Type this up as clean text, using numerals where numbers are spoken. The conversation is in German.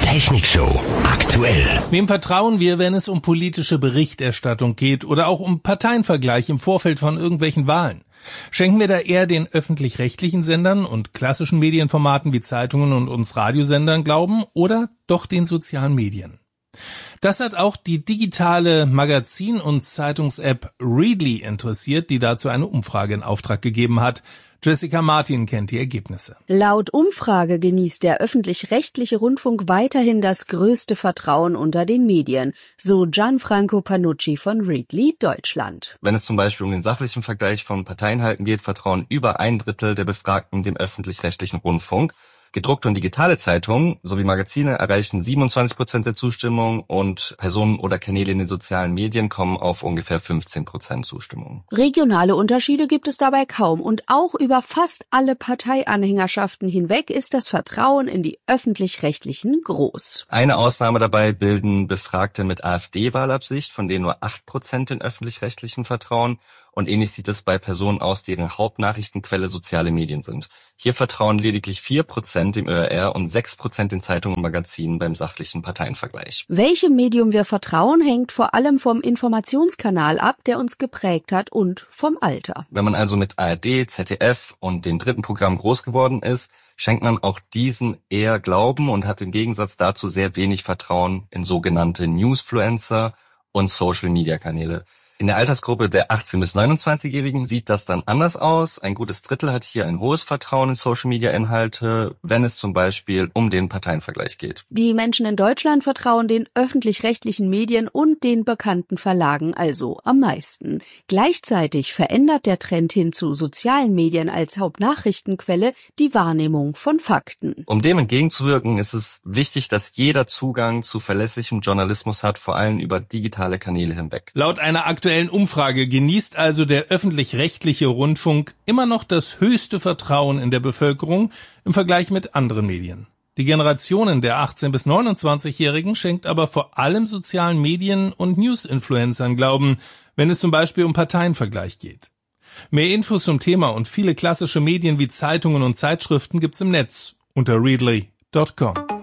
Technikshow aktuell. Wem vertrauen wir, wenn es um politische Berichterstattung geht oder auch um Parteienvergleich im Vorfeld von irgendwelchen Wahlen? Schenken wir da eher den öffentlich-rechtlichen Sendern und klassischen Medienformaten wie Zeitungen und uns Radiosendern Glauben oder doch den sozialen Medien? Das hat auch die digitale Magazin- und Zeitungs-App Readly interessiert, die dazu eine Umfrage in Auftrag gegeben hat. Jessica Martin kennt die Ergebnisse. Laut Umfrage genießt der öffentlich-rechtliche Rundfunk weiterhin das größte Vertrauen unter den Medien, so Gianfranco Panucci von Readly Deutschland. Wenn es zum Beispiel um den sachlichen Vergleich von Parteiinhalten geht, vertrauen über 1/3 der Befragten dem öffentlich-rechtlichen Rundfunk. Gedruckte und digitale Zeitungen sowie Magazine erreichen 27% der Zustimmung und Personen oder Kanäle in den sozialen Medien kommen auf ungefähr 15% Zustimmung. Regionale Unterschiede gibt es dabei kaum und auch über fast alle Parteianhängerschaften hinweg ist das Vertrauen in die öffentlich-rechtlichen groß. Eine Ausnahme dabei bilden Befragte mit AfD-Wahlabsicht, von denen nur 8% den öffentlich-rechtlichen vertrauen. Und ähnlich sieht es bei Personen aus, deren Hauptnachrichtenquelle soziale Medien sind. Hier vertrauen lediglich 4% dem ÖRR und 6% den Zeitungen und Magazinen beim sachlichen Parteienvergleich. Welchem Medium wir vertrauen, hängt vor allem vom Informationskanal ab, der uns geprägt hat und vom Alter. Wenn man also mit ARD, ZDF und den dritten Programmen groß geworden ist, schenkt man auch diesen eher Glauben und hat im Gegensatz dazu sehr wenig Vertrauen in sogenannte Newsfluencer und Social-Media-Kanäle. In der Altersgruppe der 18- bis 29-Jährigen sieht das dann anders aus. Ein gutes Drittel hat hier ein hohes Vertrauen in Social-Media-Inhalte, wenn es zum Beispiel um den Parteienvergleich geht. Die Menschen in Deutschland vertrauen den öffentlich-rechtlichen Medien und den bekannten Verlagen also am meisten. Gleichzeitig verändert der Trend hin zu sozialen Medien als Hauptnachrichtenquelle die Wahrnehmung von Fakten. Um dem entgegenzuwirken, ist es wichtig, dass jeder Zugang zu verlässlichem Journalismus hat, vor allem über digitale Kanäle hinweg. Laut einer aktuellen Umfrage genießt also der öffentlich-rechtliche Rundfunk immer noch das höchste Vertrauen in der Bevölkerung im Vergleich mit anderen Medien. Die Generationen der 18- bis 29-Jährigen schenkt aber vor allem sozialen Medien und News-Influencern Glauben, wenn es zum Beispiel um Parteienvergleich geht. Mehr Infos zum Thema und viele klassische Medien wie Zeitungen und Zeitschriften gibt's im Netz unter readly.com.